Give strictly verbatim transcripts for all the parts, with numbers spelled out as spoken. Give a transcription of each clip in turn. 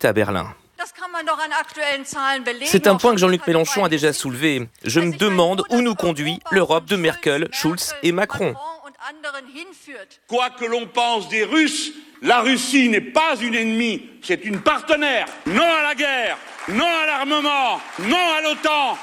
à Berlin. C'est un point que Jean-Luc Mélenchon a déjà soulevé. Je me demande où nous conduit l'Europe de Merkel, Schulz et Macron. Quoi que l'on pense des Russes, la Russie n'est pas une ennemie, c'est une partenaire. Non à la guerre, non à l'armement, non à l'OTAN.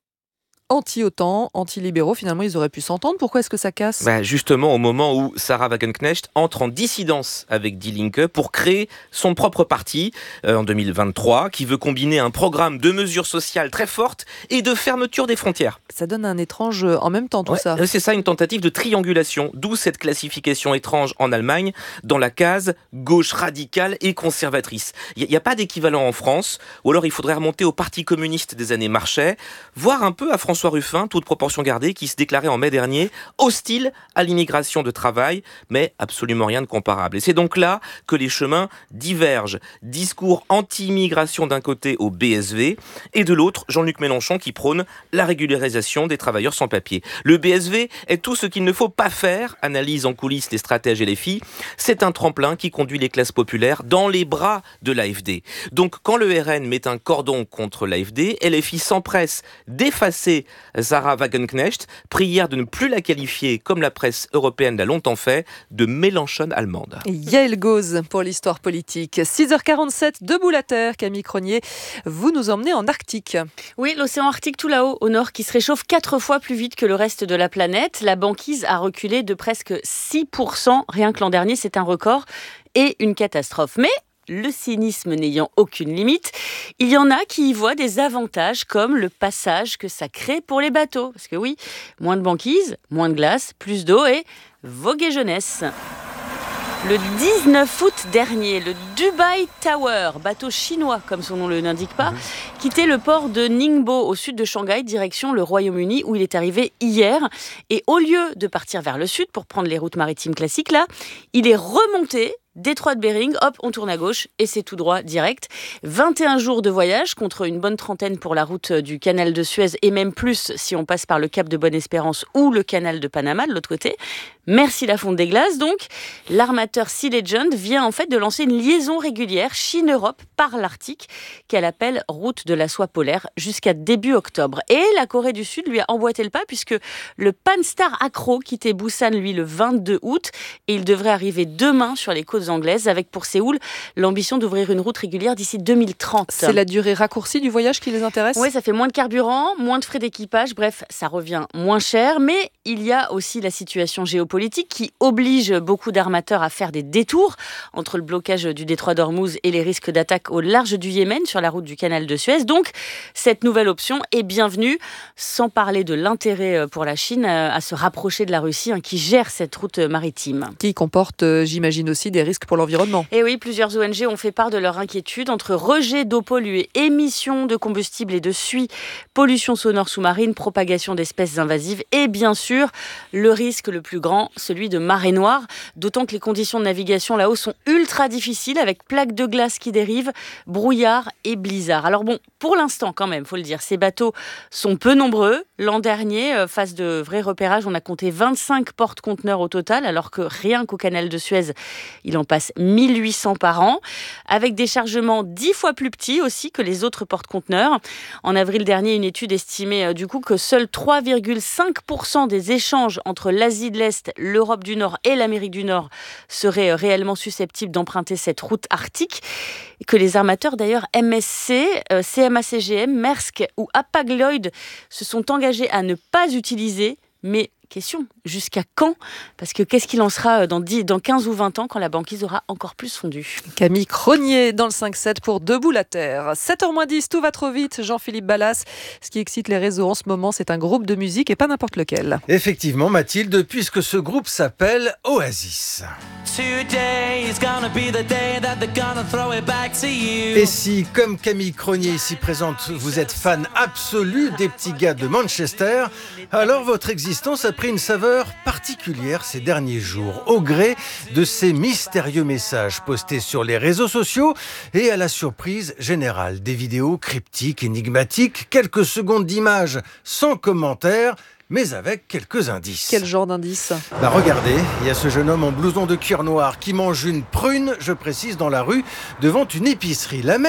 Anti-OTAN, anti-libéraux, finalement, ils auraient pu s'entendre. Pourquoi est-ce que ça casse ? Bah justement, au moment où Sarah Wagenknecht entre en dissidence avec Die Linke pour créer son propre parti euh, en deux mille vingt-trois, qui veut combiner un programme de mesures sociales très fortes et de fermeture des frontières. Ça donne un étrange en même temps, tout ouais, ça. C'est ça, une tentative de triangulation, d'où cette classification étrange en Allemagne, dans la case gauche radicale et conservatrice. Il n'y a, a pas d'équivalent en France, ou alors il faudrait remonter au Parti communiste des années Marchais, voire un peu à François Ruffin, toute proportion gardée, qui se déclarait en mai dernier hostile à l'immigration de travail, mais absolument rien de comparable. Et c'est donc là que les chemins divergent. Discours anti-immigration d'un côté au B S V, et de l'autre, Jean-Luc Mélenchon qui prône la régularisation des travailleurs sans papier. Le B S V est tout ce qu'il ne faut pas faire, analyse en coulisses les stratèges et les filles. C'est un tremplin qui conduit les classes populaires dans les bras de l'A F D. Donc quand le R N met un cordon contre l'A F D, L F I s'empresse d'effacer Sarah Wagenknecht, prière de ne plus la qualifier, comme la presse européenne l'a longtemps fait, de Mélenchon allemande. Yael Gauze pour l'histoire politique. six heures quarante-sept, debout la terre. Camille Cronier, vous nous emmenez en Arctique. Oui, l'océan Arctique tout là-haut, au nord, qui se réchauffe quatre fois plus vite que le reste de la planète. La banquise a reculé de presque six pour cent, rien que l'an dernier, c'est un record et une catastrophe. Mais le cynisme n'ayant aucune limite, il y en a qui y voient des avantages comme le passage que ça crée pour les bateaux. Parce que oui, moins de banquise, moins de glace, plus d'eau et voguer jeunesse. Le dix-neuf août dernier, le Dubai Tower, bateau chinois comme son nom ne l'indique pas, quittait le port de Ningbo au sud de Shanghai, direction le Royaume-Uni où il est arrivé hier. Et au lieu de partir vers le sud pour prendre les routes maritimes classiques, là, il est remonté Détroit de Bering, hop, on tourne à gauche et c'est tout droit, direct. vingt et un jours de voyage contre une bonne trentaine pour la route du canal de Suez et même plus si on passe par le cap de Bonne-Espérance ou le canal de Panama de l'autre côté. Merci la fonte des glaces. Donc, l'armateur Sea Legend vient en fait de lancer une liaison régulière Chine-Europe par l'Arctique qu'elle appelle route de la soie polaire jusqu'à début octobre. Et la Corée du Sud lui a emboîté le pas puisque le Panstar Acro quittait Busan lui le vingt-deux août et il devrait arriver demain sur les côtes anglaises avec pour Séoul l'ambition d'ouvrir une route régulière d'ici deux mille trente. C'est la durée raccourcie du voyage qui les intéresse ? Oui, ça fait moins de carburant, moins de frais d'équipage, bref, ça revient moins cher, mais il y a aussi la situation géopolitique qui oblige beaucoup d'armateurs à faire des détours entre le blocage du détroit d'Ormuz et les risques d'attaque au large du Yémen sur la route du canal de Suez. Donc, cette nouvelle option est bienvenue, sans parler de l'intérêt pour la Chine à se rapprocher de la Russie hein, qui gère cette route maritime. Qui comporte, euh, j'imagine aussi, des risques pour l'environnement. Et oui, plusieurs O N G ont fait part de leur inquiétude entre rejet d'eau polluée, émissions de combustible et de suie, pollution sonore sous-marine, propagation d'espèces invasives et bien sûr, le risque le plus grand, celui de marée noire, d'autant que les conditions de navigation là-haut sont ultra difficiles avec plaques de glace qui dérivent, brouillard et blizzard. Alors bon, pour l'instant quand même, faut le dire, ces bateaux sont peu nombreux. L'an dernier, phase de vrai repérage, on a compté vingt-cinq porte-conteneurs au total, alors que rien qu'au canal de Suez, il en passe mille huit cents par an, avec des chargements dix fois plus petits aussi que les autres porte-conteneurs. En avril dernier, une étude estimait euh, du coup que seuls trois virgule cinq pour cent des échanges entre l'Asie de l'Est, l'Europe du Nord et l'Amérique du Nord seraient euh, réellement susceptibles d'emprunter cette route arctique. Et que les armateurs d'ailleurs M S C, euh, C M A C G M, Maersk ou Hapag-Lloyd se sont engagés à ne pas utiliser, mais question, jusqu'à quand ? Parce que qu'est-ce qu'il en sera dans, dix, dans quinze ou vingt ans quand la banquise aura encore plus fondu ? Camille Cronier dans le cinq sept pour Debout la Terre. sept heures moins dix, tout va trop vite. Jean-Philippe Ballas, ce qui excite les réseaux en ce moment, c'est un groupe de musique et pas n'importe lequel. Effectivement, Mathilde, puisque ce groupe s'appelle Oasis. Et si, comme Camille Cronier ici présente, vous êtes fan absolu des petits gars de Manchester, alors votre existence a pris une saveur particulière ces derniers jours, au gré de ces mystérieux messages postés sur les réseaux sociaux et à la surprise générale des vidéos cryptiques, énigmatiques, quelques secondes d'images sans commentaire, mais avec quelques indices. Quel genre d'indices ? Bah regardez, il y a ce jeune homme en blouson de cuir noir qui mange une prune, je précise, dans la rue, devant une épicerie. La même